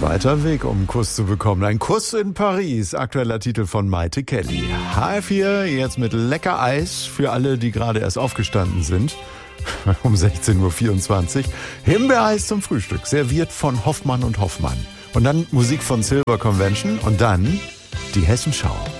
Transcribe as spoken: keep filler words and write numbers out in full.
Weiter Weg, um einen Kuss zu bekommen. Ein Kuss in Paris, aktueller Titel von Maite Kelly. H F vier jetzt mit lecker Eis für alle, die gerade erst aufgestanden sind. Um sechzehn Uhr vierundzwanzig. Himbeereis zum Frühstück, serviert von Hoffmann und Hoffmann. Und dann Musik von Silver Convention und dann die Hessenschau.